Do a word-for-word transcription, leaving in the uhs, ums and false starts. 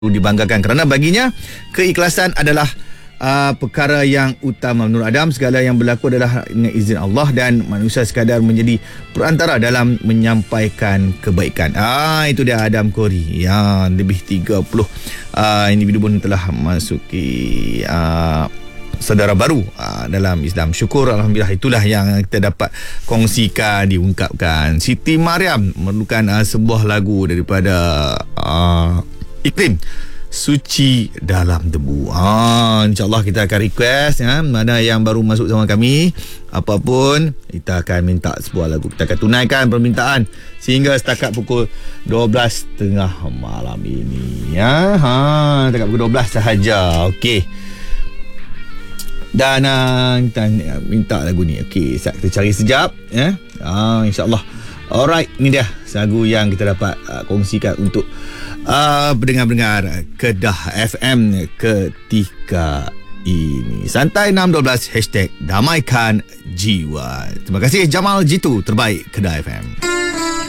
dibanggakan kerana baginya keikhlasan adalah uh, perkara yang utama. Menurut Adam, segala yang berlaku adalah dengan izin Allah dan manusia sekadar menjadi perantara dalam menyampaikan kebaikan. Ah, itu dia Adam Khoury. Ya, lebih tiga puluh uh, individu pun telah masuki uh, saudara baru uh, dalam Islam. Syukur, alhamdulillah, itulah yang kita dapat kongsikan, diungkapkan. Siti Mariam memerlukan uh, sebuah lagu daripada uh, Iklim, Suci Dalam Debu. Ah, InsyaAllah kita akan request ya, mana yang baru masuk sama kami, apapun kita akan minta sebuah lagu. Kita akan tunaikan permintaan sehingga setakat pukul dua belas tiga puluh malam ini ya. Ha, setakat pukul dua belas sahaja. Okey. Dan uh, kita minta lagu ni. Okey, kita cari sekejap ya. Ah, InsyaAllah. Alright, ini dia lagu yang kita dapat uh, kongsikan untuk uh, pendengar-pendengar Kedah F M ketika ini. Santai enam dua belas hashtag Damaikan Jiwa. Terima kasih Jamal Jitu, terbaik Kedah F M.